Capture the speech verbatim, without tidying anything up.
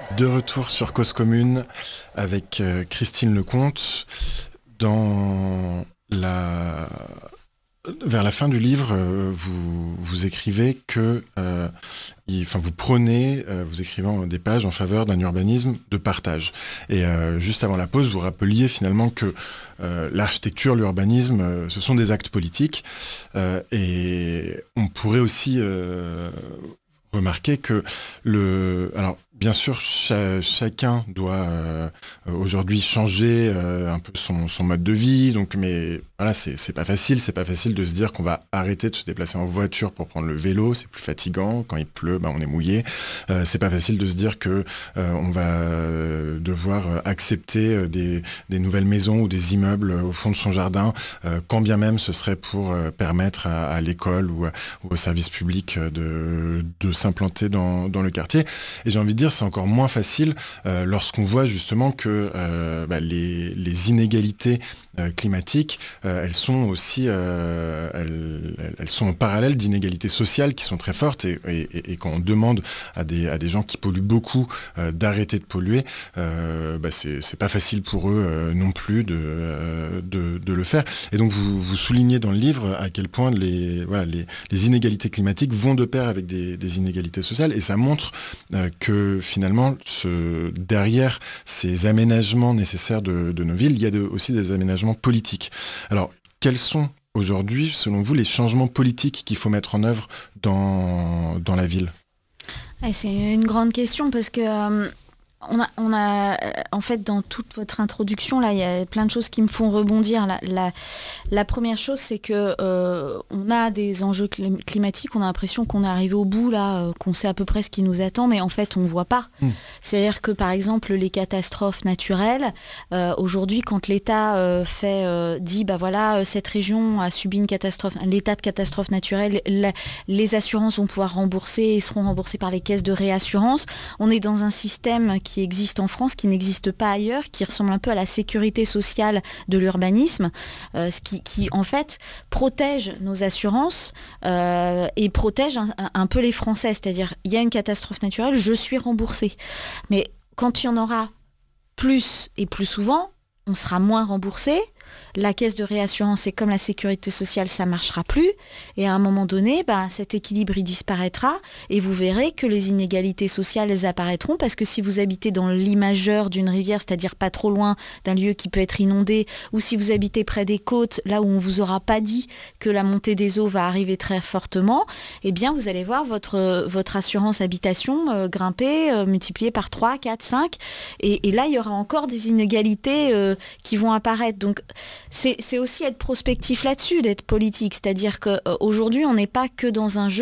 De retour sur Cause Commune avec euh, Christine Lecomte. Dans la... Vers la fin du livre, euh, vous, vous écrivez que, euh, il, enfin, vous prenez, euh, vous écrivez des pages en faveur d'un urbanisme de partage. Et euh, juste avant la pause, vous rappeliez finalement que euh, l'architecture, l'urbanisme, euh, ce sont des actes politiques. Euh, et on pourrait aussi euh, remarquer que le, alors bien sûr, cha- chacun doit euh, aujourd'hui changer euh, un peu son, son mode de vie. Donc, mais voilà, c'est, c'est pas facile. C'est pas facile de se dire qu'on va arrêter de se déplacer en voiture pour prendre le vélo. C'est plus fatigant. Quand il pleut, bah, on est mouillé. Euh, c'est pas facile de se dire que euh, on va euh, devoir accepter euh, des, des nouvelles maisons ou des immeubles au fond de son jardin, euh, quand bien même ce serait pour euh, permettre à, à l'école ou, à, ou au service public de, de s'implanter dans, dans le quartier. Et j'ai envie de dire, c'est encore moins facile euh, lorsqu'on voit justement que euh, bah, les, les inégalités euh, climatiques, euh, elles sont aussi, euh, elles, elles sont en parallèle d'inégalités sociales qui sont très fortes. Et, et, et quand on demande à des, à des gens qui polluent beaucoup euh, d'arrêter de polluer, euh, bah, c'est, c'est pas facile pour eux euh, non plus de, euh, de, de le faire. Et donc vous, vous soulignez dans le livre à quel point les, voilà, les, les inégalités climatiques vont de pair avec des, des inégalités sociales. Et ça montre euh, que finalement, ce, derrière ces aménagements nécessaires de, de nos villes, il y a de, aussi des aménagements politiques. Alors, quels sont aujourd'hui, selon vous, les changements politiques qu'il faut mettre en œuvre dans, dans la ville ? Ouais, c'est une grande question parce que euh, on a, on a, en fait, dans toute votre introduction, là, il y a plein de choses qui me font rebondir. La, la, la première chose, c'est que euh, on a des enjeux clim- climatiques. On a l'impression qu'on est arrivé au bout, là, euh, qu'on sait à peu près ce qui nous attend, mais en fait, on ne voit pas. Mmh. C'est-à-dire que, par exemple, les catastrophes naturelles, euh, aujourd'hui, quand l'État euh, fait, euh, dit, bah voilà, cette région a subi une catastrophe, l'état de catastrophe naturelle, la, les assurances vont pouvoir rembourser et seront remboursées par les caisses de réassurance. On est dans un système qui qui existe en France, qui n'existe pas ailleurs, qui ressemble un peu à la sécurité sociale de l'urbanisme, euh, ce qui, qui en fait protège nos assurances euh, et protège un, un peu les Français. C'est-à-dire, il y a une catastrophe naturelle, je suis remboursée. Mais quand il y en aura plus et plus souvent, on sera moins remboursé. La caisse de réassurance, c'est comme la sécurité sociale, ça ne marchera plus. Et à un moment donné, bah, cet équilibre, il disparaîtra. Et vous verrez que les inégalités sociales, elles apparaîtront. Parce que si vous habitez dans l'imageur d'une rivière, c'est-à-dire pas trop loin d'un lieu qui peut être inondé, ou si vous habitez près des côtes, là où on ne vous aura pas dit que la montée des eaux va arriver très fortement, eh bien, vous allez voir votre, votre assurance habitation euh, grimper, euh, multipliée par trois, quatre, cinq. Et, et là, il y aura encore des inégalités euh, qui vont apparaître. Donc, C'est, c'est aussi être prospectif là-dessus, d'être politique. C'est-à-dire qu'aujourd'hui, on n'est pas que dans un jeu